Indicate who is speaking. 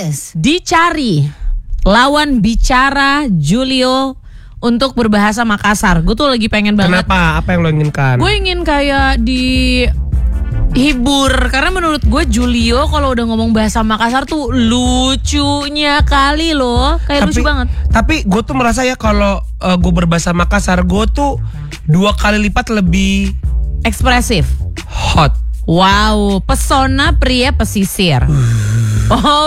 Speaker 1: dicari lawan bicara Julio untuk berbahasa Makassar. Gue tuh lagi pengen banget.
Speaker 2: Kenapa? Apa yang lo inginkan?
Speaker 1: Gue ingin kayak dihibur karena menurut gue Julio kalau udah ngomong bahasa Makassar tuh lucunya kali loh, kayak lucu banget.
Speaker 2: Tapi gue tuh merasa ya kalau gue berbahasa Makassar, gue tuh 2 kali lipat lebih
Speaker 1: ekspresif,
Speaker 2: hot.
Speaker 1: wow, pesona pria pesisir. Oh